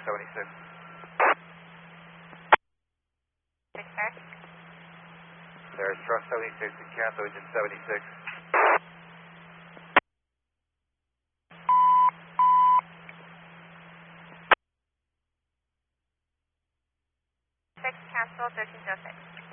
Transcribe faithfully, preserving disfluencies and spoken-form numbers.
seventy-six. Six, sir. There's thrust seventy-six and cancel engine seventy-six. Six, cancel, thirteen oh six.